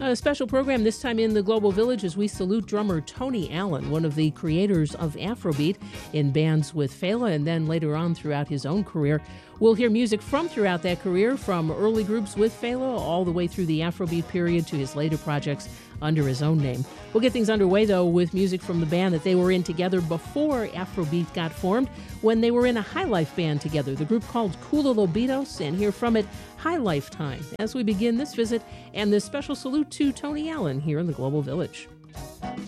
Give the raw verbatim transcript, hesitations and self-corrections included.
A special program this time in the Global Village as we salute drummer Tony Allen, one of the creators of Afrobeat in bands with Fela and then later on throughout his own career. We'll hear music from throughout that career, from early groups with Fela all the way through the Afrobeat period to his later projects under his own name. We'll get things underway, though, with music from the band that they were in together before Afrobeat got formed, when they were in a high life band together, the group called Kula Lobitos, and hear from it High Lifetime as we begin this visit and this special salute to Tony Allen here in the Global Village.